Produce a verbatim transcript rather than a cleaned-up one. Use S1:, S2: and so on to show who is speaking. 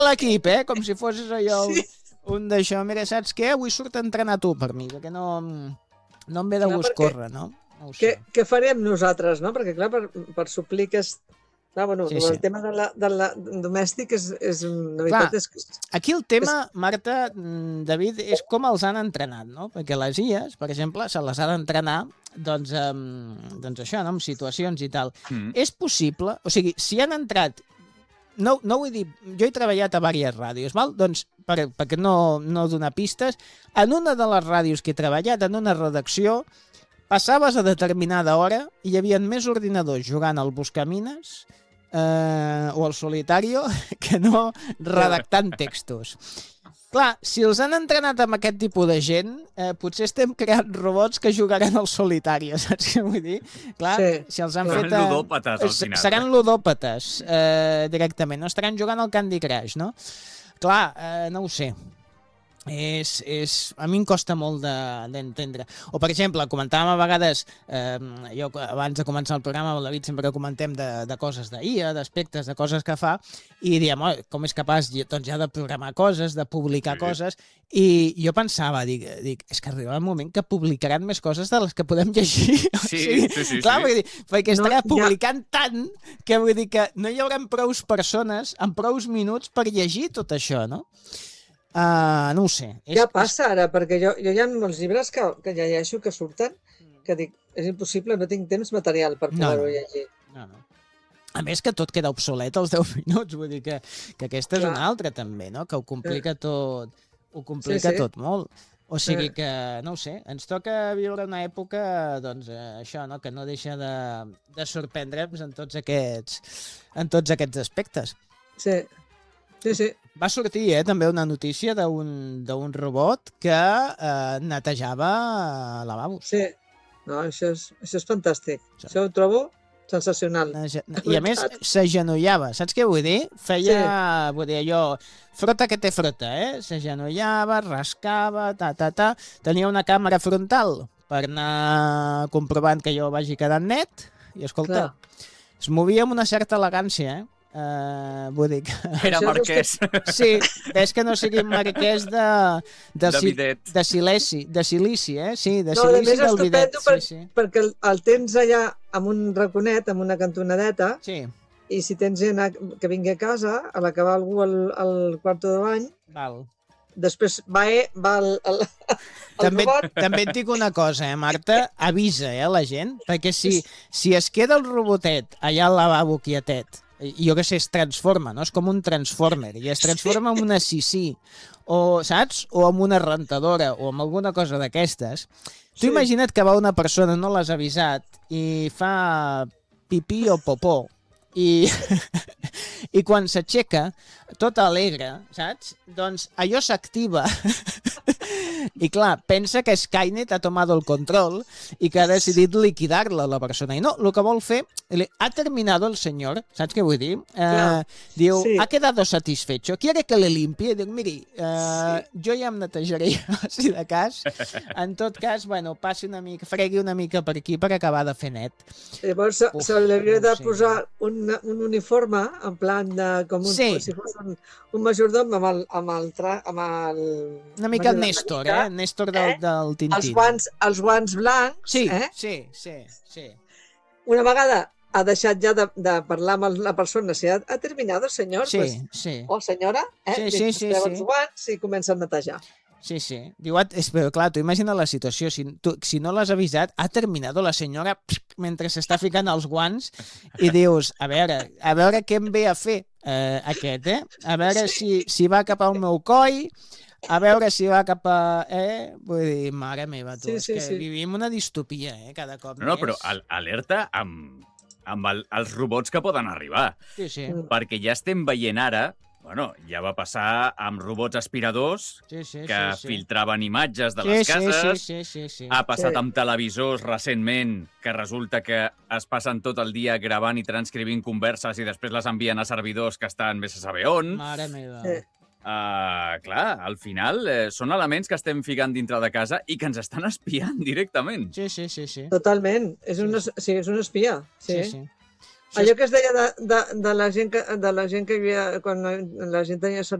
S1: l'equip, eh? Com si fossis allò
S2: Sí.
S1: un d'això. Mira, saps què? Avui surt a entrenar tu per mi, perquè no, no em ve de
S2: Clar,
S1: gust
S2: perquè-
S1: córrer, no? No ho
S2: Què,
S1: sé.
S2: què farem nosaltres, no? Perquè, clar, per, per suplir aquest... Clar, bueno,
S1: Sí,
S2: el
S1: sí.
S2: tema de la, de la domèstic és, és, la
S1: Clar,
S2: veritat és que...
S1: aquí el tema, Marta, mm, David, és com els han entrenat, no? Perquè les I As, per exemple, se les ha d'entrenar doncs, um, doncs això, no? En situacions i tal.
S3: Mm.
S1: És possible, o sigui, si han entrat, no, no vull dir, jo he treballat a diverses ràdios, val? Doncs, per, perquè no, no donar pistes, en una de les ràdios que he treballat, en una redacció, passaves a determinada hora i hi havia més ordinadors jugant al Buscamines eh, o al Solitario que no redactant textos. Clar, si els han entrenat amb aquest tipus de gent, eh, potser estem creant robots que jugaran al Solitario, saps què vull dir? Clar,
S2: Sí.
S1: si els han
S3: Seran
S1: fet... eh,
S3: ludòpates, al
S1: s-
S3: final.
S1: Seran ludòpates, eh, directament. No estaran jugant al Candy Crush, no? Clar, eh, no ho sé. És, és, a mi em costa molt d'entendre. De, o, per exemple, comentàvem a vegades, eh, jo abans de començar el programa, amb el David sempre comentem de, de coses d'I A, d'aspectes, de coses que fa, i diem, oh, com és capaç doncs, ja de programar coses, de publicar
S3: Sí.
S1: coses, i jo pensava, dic, dic, és que arribarà un moment que publicaran més coses de les que podem llegir. O
S3: Sí,
S1: sigui,
S3: sí, sí,
S1: clar,
S3: sí.
S1: vull dir, perquè
S2: No,
S1: estarà
S2: ja-
S1: publicant tant que vull dir que no hi haurà prous persones amb prous minuts per llegir tot això, no? Uh, no ho sé. És,
S2: Ja passa ara, perquè jo, jo hi ha molts llibres que, que llegeixo que surten, que dic, és impossible, no tinc temps material per
S1: No,
S2: poder-ho
S1: no.
S2: llegir.
S1: No, no. A més que tot queda obsolet als deu minuts, vull dir que, que aquesta és
S2: Clar.
S1: una altra també, no? Que ho complica tot, ho complica
S2: Sí, sí.
S1: tot molt. O sigui
S2: Sí.
S1: que, no ho sé, ens toca viure una època, doncs, eh, això, no? Que no deixa de, de sorprendre'ns en tots aquests, en tots aquests aspectes.
S2: Sí, sí, sí.
S1: Va sortir, eh, també una notícia d'un d'un robot que eh, netejava lavabos.
S2: Sí. No, això és, això és fantàstic.
S1: Sí.
S2: Això ho trobo sensacional.
S1: Neje- I a més s'agenollava, saps què vull dir? Feia, sí. vull dir, allò, frota que té frota, eh? S'agenollava, rascava, ta, ta, ta. Tenia una càmera frontal per anar comprovant que jo vagi quedant net. I escolta,
S2: Clar.
S1: es movia amb una certa elegància, eh? Uh, vull dir que...
S3: Era
S2: Això és
S3: marquès.
S1: Sí, ves que no sigui marquès de, de, si,
S3: Davidet.
S1: de, Silesi, de Silici, eh? Sí, de
S2: No, a
S1: Silici
S2: més
S1: del Bidet.
S2: estupendo per,
S1: Sí, sí.
S2: perquè el, el tens allà amb un raconet, amb una cantonadeta,
S1: Sí,
S2: i si tens gent a, que vingui a casa, a l'acabar algú al, al quarto de bany,
S1: val.
S2: després va, eh, va el, el, el
S1: També,
S2: robot.
S1: també et dic una cosa, eh, Marta? Avisa, eh, la gent, perquè si, si es queda el robotet allà al lavabo quietet, i jo que sé, es transforma, no? És com un transformer, i es transforma en una sisí, o, saps? O amb una rentadora, o amb alguna cosa d'aquestes. Tu
S2: Sí.
S1: imagina't que va una persona, no l'has avisat, i fa pipí o popó, i, i quan s'aixeca, tot alegre, saps? Doncs allò s'activa i clar, pensa que Skynet ha tomado el control i que ha decidit liquidar-la la persona. I no, el que vol fer, li- ha terminado el senyor, saps què vull dir? Eh,
S2: Clar,
S1: diu,
S2: sí.
S1: ha quedado satisfecho, quiere que le limpie? Dic, miri, eh, jo ja em netejaré, si de cas. En tot cas, bueno, passi una mica, fregui una mica per aquí per acabar de fer net.
S2: Llavors se,
S1: Uf,
S2: se li hauria de
S1: sí.
S2: posar un, un uniforme en plan de, com un,
S1: Sí.
S2: si fos un, un majordom amb el, amb el, tra, amb el
S1: Una mica el
S2: amb
S1: Néstor,
S2: mica,
S1: eh? Néstor del,
S2: eh?
S1: del Tintín.
S2: els guants, els guants blancs,
S1: Sí,
S2: eh?
S1: sí, sí, sí.
S2: Una vegada ha deixat ja de, de parlar amb el- la persona, si ha, ha terminat el senyor,
S1: Sí,
S2: pues,
S1: sí.
S2: o senyora, eh?
S1: Sí,
S2: Li
S1: sí, sí,
S2: treu
S1: sí.
S2: els guants i comença a netejar.
S1: Sí, sí. Diu, "Ah, és, però clar, tu imagina la situació. Si, tu, si no l'has avisat, ha terminat la senyora pss, mentre s'està ficant els guants i dius, a veure, a veure què em ve a fer eh, aquest, eh? A veure si, si va cap al meu coll, a veure si va cap a... Eh? Vull dir, mare meva, tu,
S2: Sí,
S1: és
S2: sí,
S1: que
S2: sí.
S1: vivim una distopia, eh? Cada cop
S3: No, no,
S1: més.
S3: però al alerta amb, amb el, els robots que poden arribar.
S1: Sí, sí.
S2: Mm.
S3: Perquè ja estem veient ara, bueno, ja va passar amb robots aspiradors
S1: Sí, sí,
S3: que
S1: sí, sí.
S3: filtraven imatges de
S1: Sí,
S3: les
S1: sí,
S3: cases.
S1: sí, sí, sí, sí.
S3: Ha passat
S2: Sí.
S3: amb televisors recentment, que resulta que es passen tot el dia gravant i transcrivint converses i després les envien a servidors que estan més a saber on.
S1: Mare meva.
S2: Sí.
S3: Uh, clar, al final eh, són elements que estem ficant dintre de casa i que ens estan espiant directament.
S1: Sí, sí, sí, sí.
S2: Totalment. És,
S1: Sí,
S2: un, es- sí, és un espia. Sí.
S1: Sí, sí.
S2: Allò que es deia de, de, de, la gent que, de la gent que hi havia, quan la gent tenia